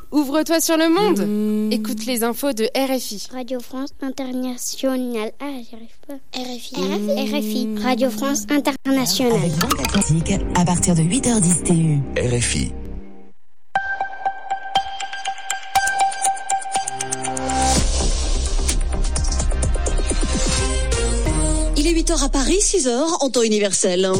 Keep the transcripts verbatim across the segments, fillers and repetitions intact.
ouvre-toi sur le monde. Mmh. Écoute les infos de R F I. Radio France Internationale. Ah, j'y arrive pas. R F I. Mmh. R F I. Radio France Internationale. Avec Banque Atlantique, à partir de huit heures dix T U. R F I. Il est huit heures à Paris, six heures en temps universel.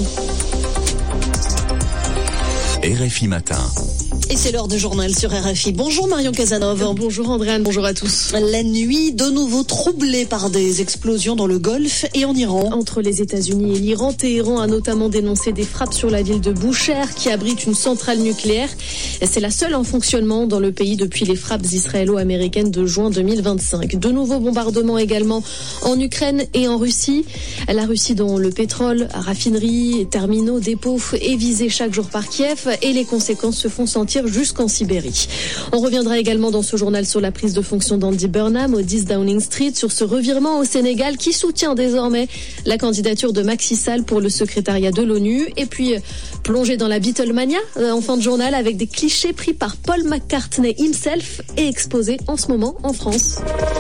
R F I Matin. Et c'est l'heure du journal sur R F I. Bonjour Marion Casanova. Bonjour Andréane, bonjour à tous. La nuit, de nouveau troublée par des explosions dans le Golfe et en Iran. Entre les États-Unis et l'Iran, Téhéran a notamment dénoncé des frappes sur la ville de Boucher qui abrite une centrale nucléaire. C'est la seule en fonctionnement dans le pays depuis les frappes israélo-américaines de juin deux mille vingt-cinq. De nouveaux bombardements également en Ukraine et en Russie. La Russie dont le pétrole, raffineries, terminaux, dépôts est visé chaque jour par Kiev et les conséquences se font sentir jusqu'en Sibérie. On reviendra également dans ce journal sur la prise de fonction d'Andy Burnham au dix Downing Street, sur ce revirement au Sénégal qui soutient désormais la candidature de Macky Sall pour le secrétariat de l'ONU. Et puis plonger dans la Beatlemania en fin de journal avec des clichés pris par Paul McCartney himself et exposés en ce moment en France.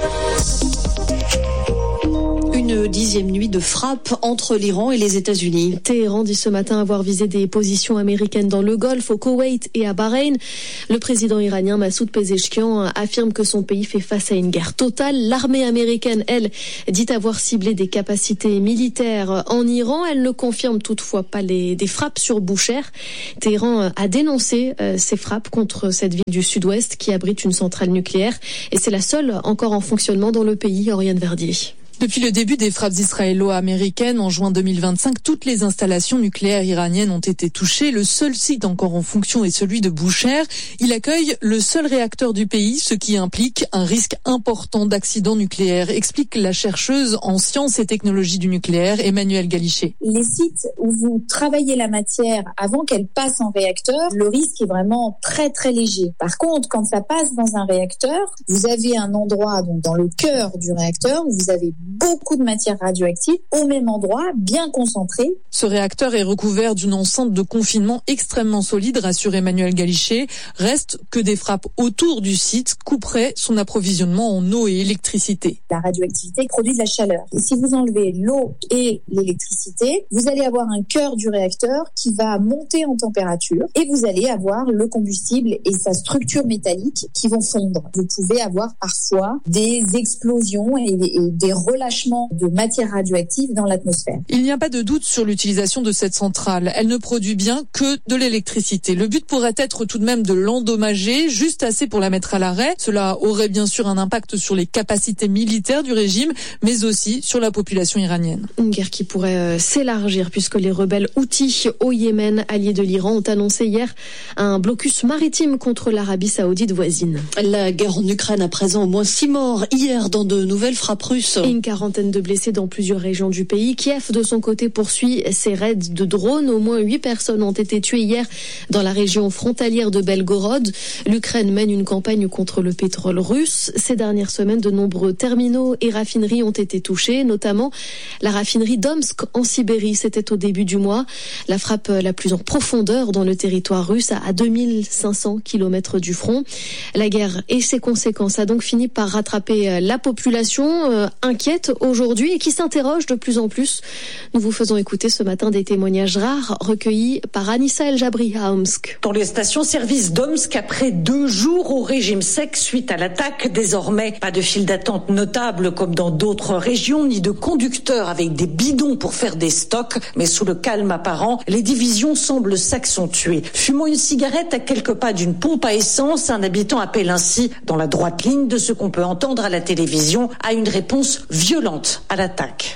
Une dixième nuit de frappe entre l'Iran et les États-Unis. Téhéran dit ce matin avoir visé des positions américaines dans le Golfe, au Koweït et à Bahreïn. Le président iranien Massoud Pezeshkian affirme que son pays fait face à une guerre totale. L'armée américaine, elle, dit avoir ciblé des capacités militaires en Iran. Elle ne confirme toutefois pas les des frappes sur Boucher. Téhéran a dénoncé euh, ces frappes contre cette ville du sud-ouest qui abrite une centrale nucléaire. Et c'est la seule encore en fonctionnement dans le pays. Oriane Verdier. Depuis le début des frappes israélo-américaines en juin deux mille vingt-cinq, toutes les installations nucléaires iraniennes ont été touchées. Le seul site encore en fonction est celui de Boucher. Il accueille le seul réacteur du pays, ce qui implique un risque important d'accident nucléaire, explique la chercheuse en sciences et technologies du nucléaire, Emmanuelle Galichet. Les sites où vous travaillez la matière avant qu'elle passe en réacteur, le risque est vraiment très très léger. Par contre, quand ça passe dans un réacteur, vous avez un endroit donc dans le cœur du réacteur où vous avez beaucoup de matière radioactive au même endroit, bien concentrée. Ce réacteur est recouvert d'une enceinte de confinement extrêmement solide, rassure Emmanuelle Galichet. Reste que des frappes autour du site couperaient son approvisionnement en eau et électricité. La radioactivité produit de la chaleur. Et si vous enlevez l'eau et l'électricité, vous allez avoir un cœur du réacteur qui va monter en température et vous allez avoir le combustible et sa structure métallique qui vont fondre. Vous pouvez avoir parfois des explosions et des, et des relâchements de matière radioactive dans l'atmosphère. Il n'y a pas de doute sur l'utilisation de cette centrale. Elle ne produit bien que de l'électricité. Le but pourrait être tout de même de l'endommager, juste assez pour la mettre à l'arrêt. Cela aurait bien sûr un impact sur les capacités militaires du régime, mais aussi sur la population iranienne. Une guerre qui pourrait euh, s'élargir puisque les rebelles Houthis au Yémen, alliés de l'Iran, ont annoncé hier un blocus maritime contre l'Arabie saoudite voisine. La guerre en Ukraine à présent, au moins six morts hier dans de nouvelles frappes russes. Une quarantaine de blessés dans plusieurs régions du pays. Kiev, de son côté, poursuit ses raids de drones. Au moins huit personnes ont été tuées hier dans la région frontalière de Belgorod. L'Ukraine mène une campagne contre le pétrole russe. Ces dernières semaines, de nombreux terminaux et raffineries ont été touchés, notamment la raffinerie d'Omsk en Sibérie. C'était au début du mois. La frappe la plus en profondeur dans le territoire russe, à deux mille cinq cents kilomètres du front. La guerre et ses conséquences a donc fini par rattraper la population euh, inquiète aujourd'hui et qui s'interroge de plus en plus. Nous vous faisons écouter ce matin des témoignages rares recueillis par Anissa El Jabri à Omsk. Dans les stations-service d'Omsk, après deux jours au régime sec suite à l'attaque, désormais pas de file d'attente notable comme dans d'autres régions, ni de conducteurs avec des bidons pour faire des stocks, mais sous le calme apparent, les divisions semblent s'accentuer. Fumant une cigarette à quelques pas d'une pompe à essence, un habitant appelle ainsi, dans la droite ligne de ce qu'on peut entendre à la télévision, à une réponse violente à l'attaque.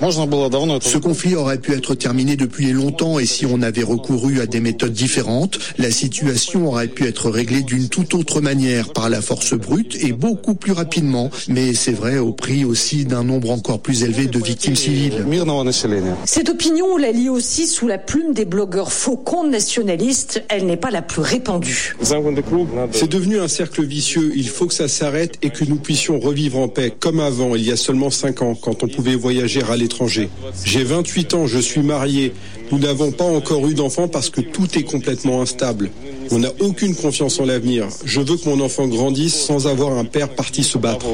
Ce conflit aurait pu être terminé depuis longtemps et si on avait recouru à des méthodes différentes, la situation aurait pu être réglée d'une toute autre manière par la force brute et beaucoup plus rapidement. Mais c'est vrai au prix aussi d'un nombre encore plus élevé de victimes civiles. Cette opinion, on la lit aussi sous la plume des blogueurs faucons nationalistes. Elle n'est pas la plus répandue. C'est devenu un cercle vicieux. Il faut que ça s'arrête et que nous puissions revivre en paix comme avant, il y a seulement cinq ans, quand on pouvait voyager à l'étranger. J'ai vingt-huit ans, je suis marié. Nous n'avons pas encore eu d'enfants parce que tout est complètement instable. On n'a aucune confiance en l'avenir. Je veux que mon enfant grandisse sans avoir un père parti se battre.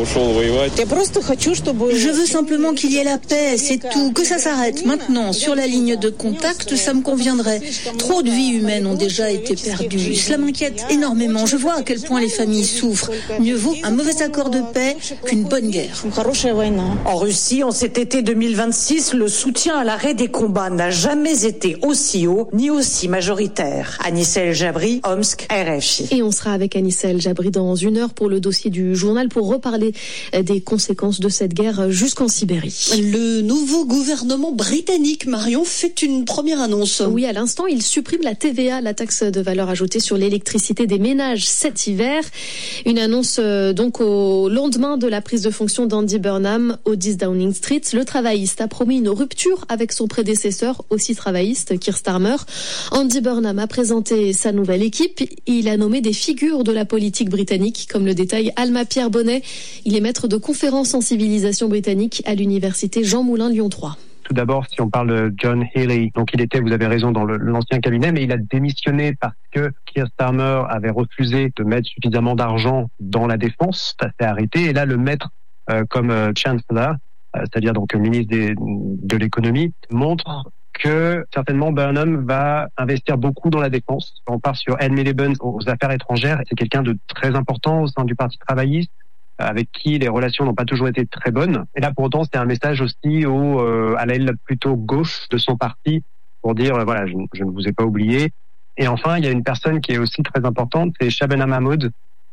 Je veux simplement qu'il y ait la paix, c'est tout, que ça s'arrête. Maintenant, sur la ligne de contact, ça me conviendrait. Trop de vies humaines ont déjà été perdues. Cela m'inquiète énormément. Je vois à quel point les familles souffrent. Mieux vaut un mauvais accord de paix qu'une bonne guerre. En Russie, en cet été deux mille vingt-six, le soutien à l'arrêt des combats n'a jamais été aussi haut ni aussi majoritaire. Anissa El Jabri, Omsk, R F I. Et on sera avec Anissa El Jabri dans une heure pour le dossier du journal pour reparler des conséquences de cette guerre jusqu'en Sibérie. Le nouveau gouvernement britannique, Marion, fait une première annonce. Oui, à l'instant, il supprime la T V A, la taxe de valeur ajoutée sur l'électricité des ménages cet hiver. Une annonce euh, donc au lendemain de la prise de fonction d'Andy Burnham au dix Downing Street. Le travailliste a promis une rupture avec son prédécesseur, aussi travailliste, Keir Starmer. Andy Burnham a présenté sa nouvelle équipe. Il a nommé des figures de la politique britannique, comme le détaille Alma Pierre Bonnet. Il est maître de conférences en civilisation britannique à l'université Jean Moulin Lyon trois. Tout d'abord, si on parle de John Healey, donc il était, vous avez raison, dans le, l'ancien cabinet, mais il a démissionné parce que Keir Starmer avait refusé de mettre suffisamment d'argent dans la défense. Ça s'est arrêté. Et là, le mettre euh, comme euh, chancellor, euh, c'est-à-dire donc ministre des, de l'économie, montre que certainement Burnham va investir beaucoup dans la défense. On part sur Ed Miliband aux affaires étrangères. C'est quelqu'un de très important au sein du Parti travailliste, avec qui les relations n'ont pas toujours été très bonnes. Et là, pour autant, c'est un message aussi au, euh, à l'aile plutôt gauche de son parti pour dire, euh, voilà, je, je ne vous ai pas oublié. Et enfin, il y a une personne qui est aussi très importante, c'est Shabana Mahmood,